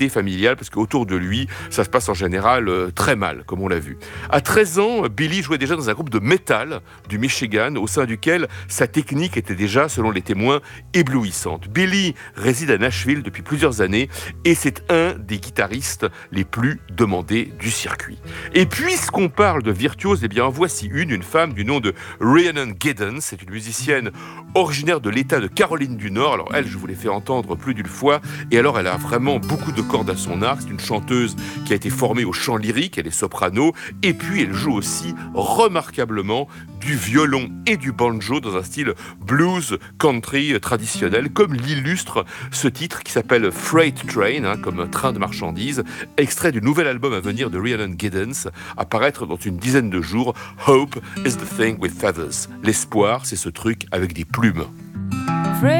stabilité familiale, parce qu'autour de lui, ça se passe en général très mal, comme on l'a vu. À 13 ans, Billy jouait déjà dans un groupe de métal du Michigan, au sein duquel sa technique était déjà, selon les témoins, éblouissante. Billy réside à Nashville depuis plusieurs années et c'est un des guitaristes les plus demandés du circuit. Et puisqu'on parle de virtuose, eh bien en voici une femme du nom de Rhiannon Giddens. C'est une musicienne originaire de l'État de Caroline du Nord. Alors elle, je vous l'ai fait entendre plus d'une fois, et alors elle a vraiment beaucoup de cordes à son arc. C'est une chanteuse qui a été formée au chant lyrique, elle est soprano, et puis elle joue aussi remarquablement du violon et du banjo dans un style blues country traditionnel, comme l'illustre ce titre qui s'appelle Freight Train, comme un train de marchandises, extrait du nouvel album à venir de Rhiannon Giddens, à paraître dans une dizaine de jours. Hope is the thing with feathers. L'espoir, c'est ce truc avec des plumes.